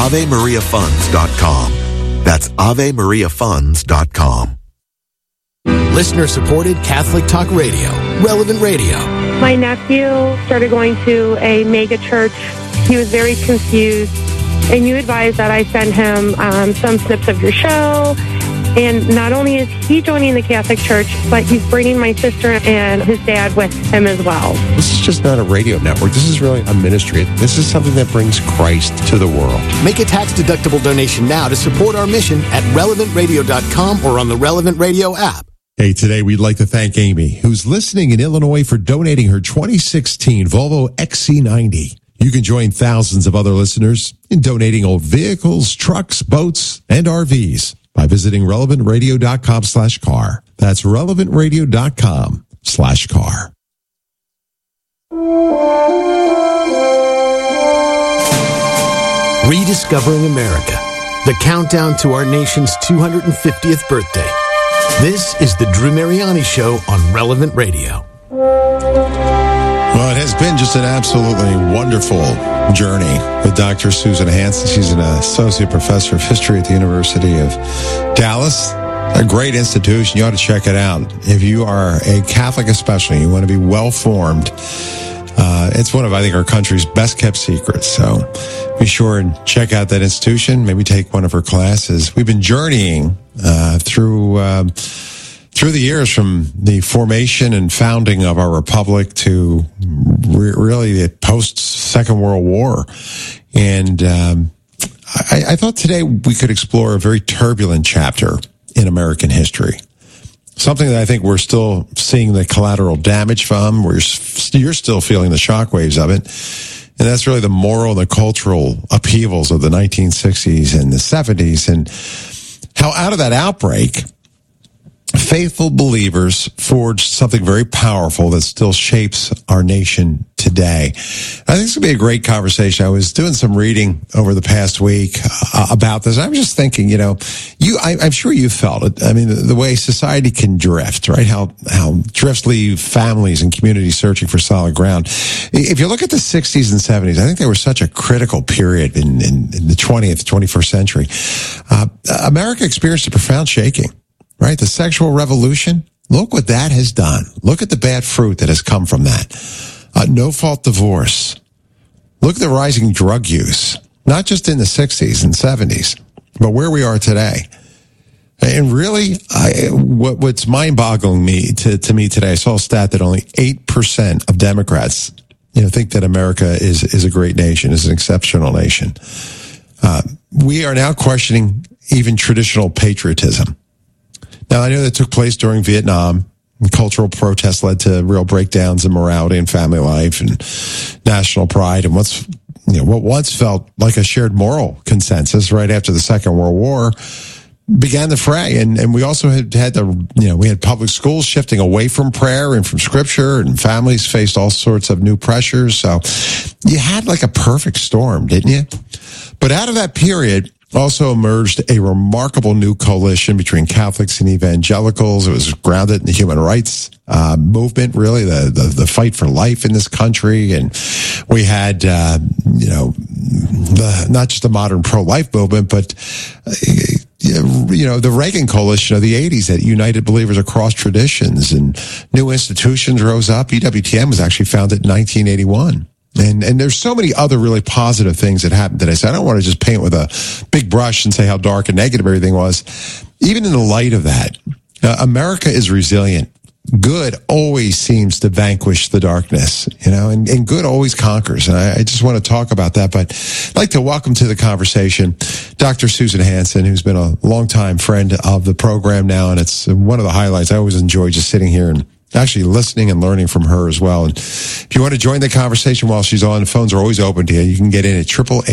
AveMariaFunds.com. That's AveMariaFunds.com. Listener-supported Catholic Talk Radio, Relevant Radio. My nephew started going to a mega church. He was very confused, and you advised that I send him some snips of your show. And not only is he joining the Catholic Church, but he's bringing my sister and his dad with him as well. This is just not a radio network. This is really a ministry. This is something that brings Christ to the world. Make a tax-deductible donation now to support our mission at relevantradio.com or on the Relevant Radio app. Hey, today we'd like to thank Amy, who's listening in Illinois, for donating her 2016 Volvo XC90. You can join thousands of other listeners in donating old vehicles, trucks, boats, and RVs by visiting relevantradio.com/car. That's relevantradio.com/car. Rediscovering America, the countdown to our nation's 250th birthday. This is the Drew Mariani Show on Relevant Radio. Well, it has been just an absolutely wonderful journey with Dr. Susan Hansen. She's an associate professor of history at the University of Dallas. A great institution. You ought to check it out. If you are a Catholic especially, you want to be well-formed. It's one of, I think, our country's best-kept secrets. So be sure and check out that institution. Maybe take one of her classes. We've been journeying through the years from the formation and founding of our republic to really the post-Second World War. And I thought today we could explore a very turbulent chapter in American history. Something that I think we're still seeing the collateral damage from. You're still feeling the shockwaves of it. And that's really the moral and the cultural upheavals of the 1960s and the 70s, and how out of that outbreak, faithful believers forged something very powerful that still shapes our nation today. I think it's going to be a great conversation. I was doing some reading over the past week about this. I was just thinking, I'm sure you felt it. I mean, the way society can drift, right? How drifts leave families and communities searching for solid ground. If you look at the 60s and 70s, I think they were such a critical period in the 20th, 21st century. America experienced a profound shaking. Right? The sexual revolution. Look what that has done. Look at the bad fruit that has come from that. No-fault divorce. Look at the rising drug use, not just in the 60s and 70s, but where we are today. And really, what's mind-boggling to me today, I saw a stat that only 8% of Democrats, think that America is a great nation, is an exceptional nation. We are now questioning even traditional patriotism. Now, I know that took place during Vietnam, and cultural protests led to real breakdowns in morality and family life and national pride. And what once felt like a shared moral consensus right after the Second World War began the fray. And we also had we had public schools shifting away from prayer and from scripture, and families faced all sorts of new pressures. So you had like a perfect storm, didn't you? But out of that period also emerged a remarkable new coalition between Catholics and evangelicals. It was grounded in the human rights movement, really, the fight for life in this country. And we had, not just the modern pro-life movement, but, the Reagan coalition of the 80s that united believers across traditions, and new institutions rose up. EWTN was actually founded in 1981. And there's so many other really positive things that happened today. So I don't want to just paint with a big brush and say how dark and negative everything was. Even in the light of that, America is resilient. Good always seems to vanquish the darkness, and good always conquers. And I just want to talk about that. But I'd like to welcome to the conversation Dr. Susan Hansen, who's been a longtime friend of the program now. And it's one of the highlights. I always enjoy just sitting here and actually listening and learning from her as well. And if you want to join the conversation while she's on, the phones are always open to you. You can get in at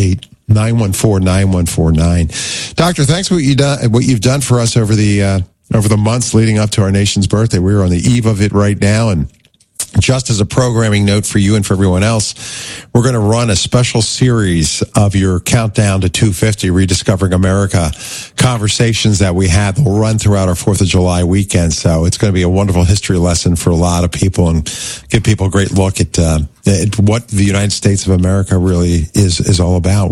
888-914-9149. Doctor, thanks for what you've done for us over the months leading up to our nation's birthday. We're on the eve of it right now. And just as a programming note for you and for everyone else, we're going to run a special series of your Countdown to 250 Rediscovering America conversations that we had. We'll run throughout our 4th of July weekend. So it's going to be a wonderful history lesson for a lot of people and give people a great look at what the United States of America really is all about.